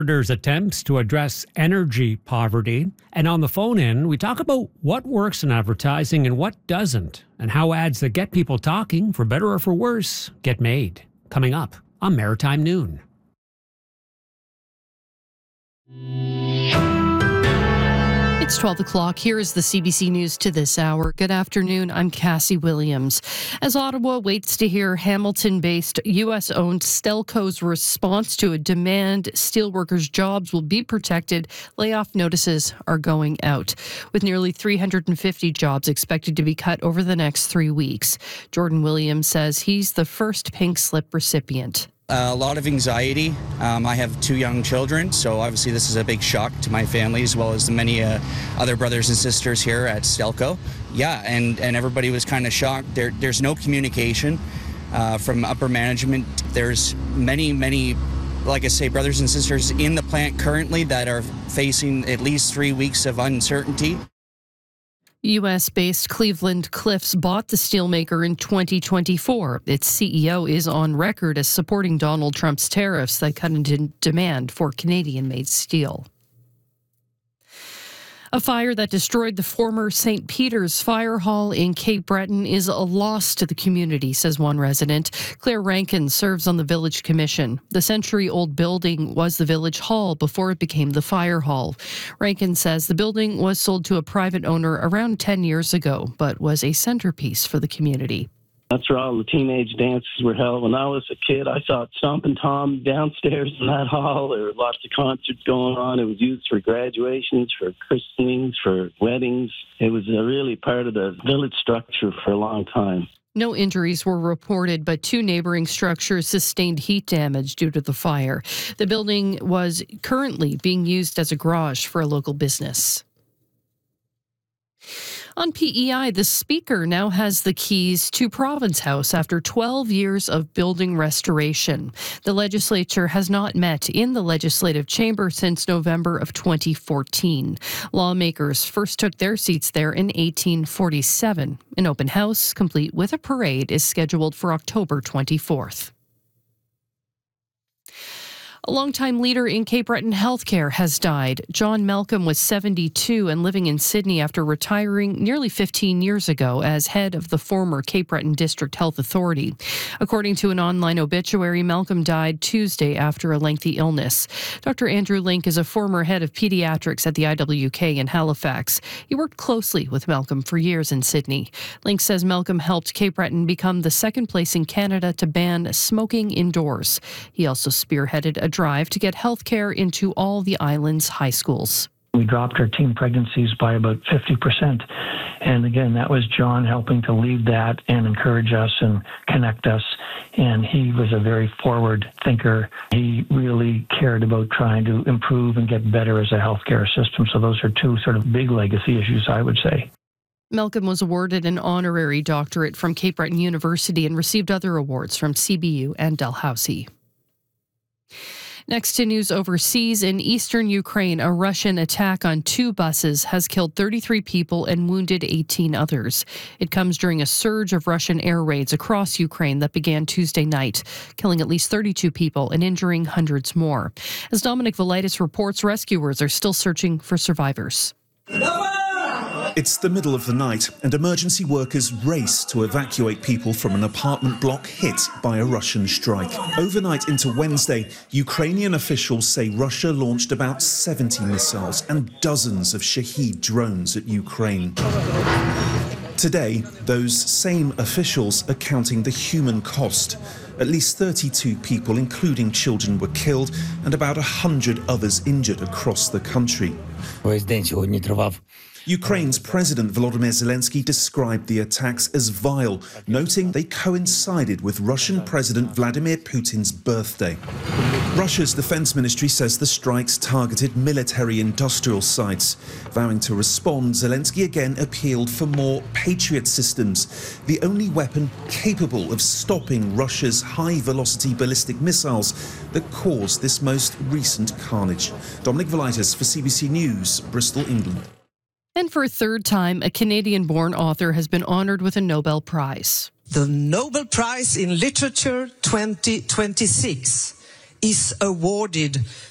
There's attempts to address energy poverty. And on the phone in, we talk about what works in advertising and what doesn't, and how ads that get people talking, for better or for worse, get made. Coming up on Maritime Noon. It's 12 o'clock. Here is the CBC News to this hour. Good afternoon. I'm Cassie Williams. As Ottawa waits to hear Hamilton-based U.S.-owned Stelco's response to a demand steelworkers' jobs will be protected, layoff notices are going out, with nearly 350 jobs expected to be cut over the next 3 weeks. Jordan Williams says he's the first pink slip recipient. A lot of anxiety. I have 2 young children, so obviously this is a big shock to my family as well as the many other brothers and sisters here at Stelco. Yeah, and everybody was kind of shocked. There's no communication from upper management. There's many, like I say, brothers and sisters in the plant currently that are facing at least 3 weeks of uncertainty. U.S.-based Cleveland Cliffs bought the steelmaker in 2024. Its CEO is on record as supporting Donald Trump's tariffs that cut into demand for Canadian-made steel. A fire that destroyed the former St. Peter's Fire Hall in Cape Breton is a loss to the community, says one resident. Claire Rankin serves on the Village Commission. The century-old building was the Village Hall before it became the Fire Hall. Rankin says the building was sold to a private owner around 10 years ago, but was a centerpiece for the community. That's where all the teenage dances were held. When I was a kid, I saw Stompin' Tom downstairs in that hall. There were lots of concerts going on. It was used for graduations, for christenings, for weddings. It was really part of the village structure for a long time. No injuries were reported, but 2 neighboring structures sustained heat damage due to the fire. The building was currently being used as a garage for a local business. On PEI, the Speaker now has the keys to Province House after 12 years of building restoration. The legislature has not met in the Legislative Chamber since November of 2014. Lawmakers first took their seats there in 1847. An open house, complete with a parade, is scheduled for October 24th. A longtime leader in Cape Breton healthcare has died. John Malcolm was 72 and living in Sydney after retiring nearly 15 years ago as head of the former Cape Breton District Health Authority. According to an online obituary, Malcolm died Tuesday after a lengthy illness. Dr. Andrew Link is a former head of pediatrics at the IWK in Halifax. He worked closely with Malcolm for years in Sydney. Link says Malcolm helped Cape Breton become the second place in Canada to ban smoking indoors. He also spearheaded a drive to get health care into all the island's high schools. We dropped our teen pregnancies by about 50%. And again, that was John helping to lead that and encourage us and connect us. And he was a very forward thinker. He really cared about trying to improve and get better as a healthcare system. So those are 2 sort of big legacy issues, I would say. Malcolm was awarded an honorary doctorate from Cape Breton University and received other awards from CBU and Dalhousie. Next to news overseas, in eastern Ukraine, a Russian attack on 2 buses has killed 33 people and wounded 18 others. It comes during a surge of Russian air raids across Ukraine that began Tuesday night, killing at least 32 people and injuring hundreds more. As Dominic Velitis reports, rescuers are still searching for survivors. It's the middle of the night, and emergency workers race to evacuate people from an apartment block hit by a Russian strike. Overnight into Wednesday, Ukrainian officials say Russia launched about 70 missiles and dozens of Shahed drones at Ukraine. Today, those same officials are counting the human cost. At least 32 people, including children, were killed and about 100 others injured across the country. Ukraine's President Volodymyr Zelensky described the attacks as vile, noting they coincided with Russian President Vladimir Putin's birthday. Russia's defense ministry says the strikes targeted military-industrial sites. Vowing to respond, Zelensky again appealed for more Patriot systems, the only weapon capable of stopping Russia's high-velocity ballistic missiles that caused this most recent carnage. Dominic Velitis for CBC News, Bristol, England. And for a third time, a Canadian-born author has been honored with a Nobel Prize. The Nobel Prize in Literature 2026 is awarded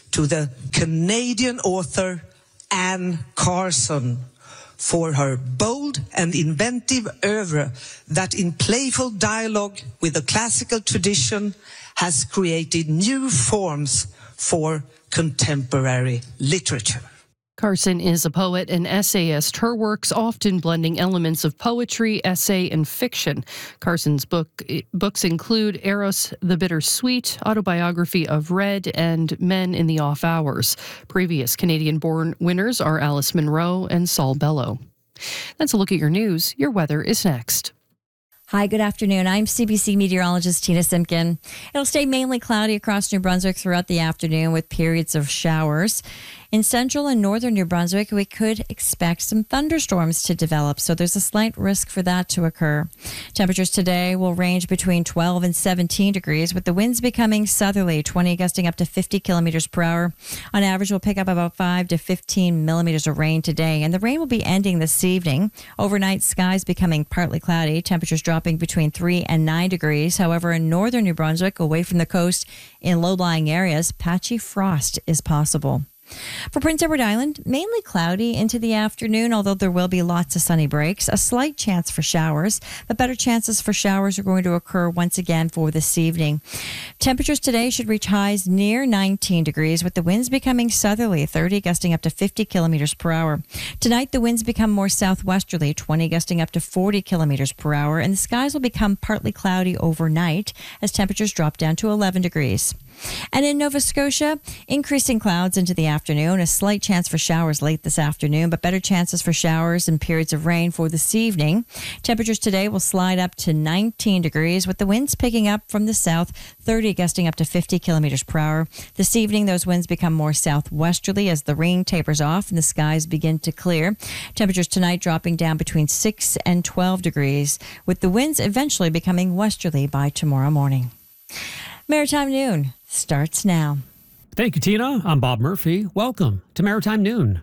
to the Canadian author Anne Carson for her bold and inventive oeuvre that in playful dialogue with the classical tradition has created new forms for contemporary literature. Carson is a poet and essayist, her works often blending elements of poetry, essay, and fiction. Carson's books include Eros the Bittersweet, Autobiography of Red, and Men in the Off Hours. Previous Canadian-born winners are Alice Munro and Saul Bellow. That's a look at your news. Your weather is next. Hi, good afternoon. I'm CBC meteorologist Tina Simpkin. It'll stay mainly cloudy across New Brunswick throughout the afternoon with periods of showers. In central and northern New Brunswick, we could expect some thunderstorms to develop, so there's a slight risk for that to occur. Temperatures today will range between 12 and 17 degrees, with the winds becoming southerly, 20 gusting up to 50 kilometers per hour. On average, we'll pick up about 5 to 15 millimeters of rain today, and the rain will be ending this evening. Overnight, skies becoming partly cloudy, temperatures dropping between 3 and 9 degrees. However, in northern New Brunswick, away from the coast, in low-lying areas, patchy frost is possible. For Prince Edward Island, mainly cloudy into the afternoon, although there will be lots of sunny breaks. A slight chance for showers, but better chances for showers are going to occur once again for this evening. Temperatures today should reach highs near 19 degrees, with the winds becoming southerly, 30 gusting up to 50 kilometers per hour. Tonight, the winds become more southwesterly, 20 gusting up to 40 kilometers per hour, and the skies will become partly cloudy overnight as temperatures drop down to 11 degrees. And in Nova Scotia, increasing clouds into the afternoon, a slight chance for showers late this afternoon, but better chances for showers and periods of rain for this evening. Temperatures today will slide up to 19 degrees, with the winds picking up from the south, 30 gusting up to 50 kilometers per hour. This evening, those winds become more southwesterly as the rain tapers off and the skies begin to clear. Temperatures tonight dropping down between 6 and 12 degrees, with the winds eventually becoming westerly by tomorrow morning. Maritime Noon starts now. Thank you, Tina. I'm Bob Murphy. Welcome to Maritime Noon.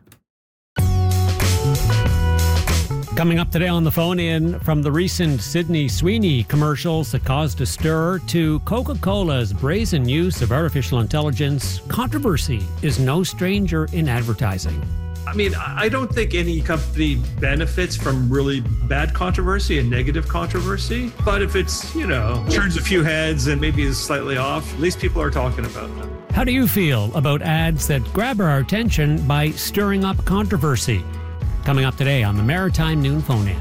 Coming up today on the phone in, from the recent Sydney Sweeney commercials that caused a stir to Coca-Cola's brazen use of artificial intelligence, controversy is no stranger in advertising. I mean, I don't think any company benefits from really bad controversy and negative controversy. But if it's, turns a few heads and maybe is slightly off, at least people are talking about them. How do you feel about ads that grab our attention by stirring up controversy? Coming up today on the Maritime Noon Phone-In.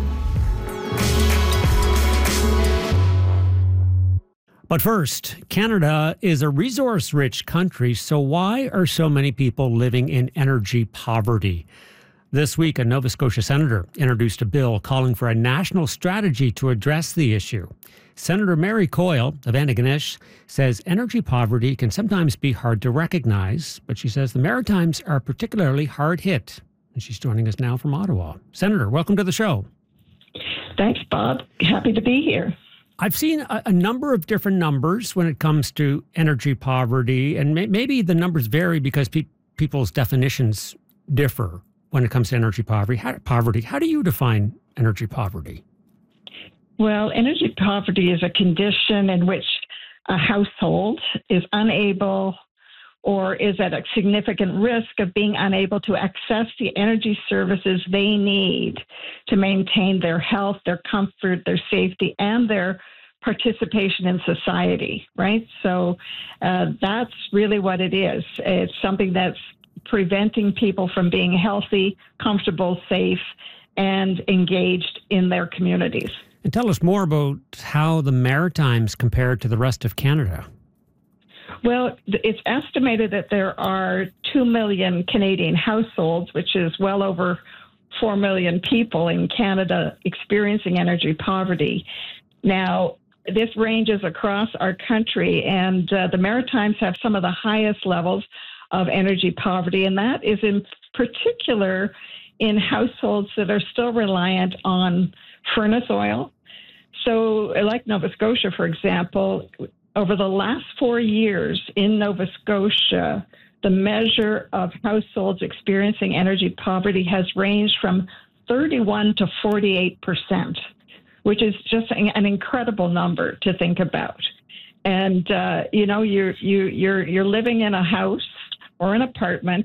But first, Canada is a resource-rich country, so why are so many people living in energy poverty? This week, a Nova Scotia senator introduced a bill calling for a national strategy to address the issue. Senator Mary Coyle of Antigonish says energy poverty can sometimes be hard to recognize, but she says the Maritimes are particularly hard hit. And she's joining us now from Ottawa. Senator, welcome to the show. Thanks, Bob. Happy to be here. I've seen a number of different numbers when it comes to energy poverty, and maybe the numbers vary because people's definitions differ when it comes to energy poverty. How do you define energy poverty? Well, energy poverty is a condition in which a household is unable or is at a significant risk of being unable to access the energy services they need to maintain their health, their comfort, their safety, and their participation in society, right? So that's really what it is. It's something that's preventing people from being healthy, comfortable, safe, and engaged in their communities. And tell us more about how the Maritimes compare to the rest of Canada. Well, it's estimated that there are 2 million Canadian households, which is well over 4 million people in Canada experiencing energy poverty. Now, this ranges across our country, and the Maritimes have some of the highest levels of energy poverty, and that is in particular in households that are still reliant on furnace oil. So, like Nova Scotia, for example, over the last 4 years in Nova Scotia, the measure of households experiencing energy poverty has ranged from 31 to 48%, which is just an incredible number to think about. And you're living in a house or an apartment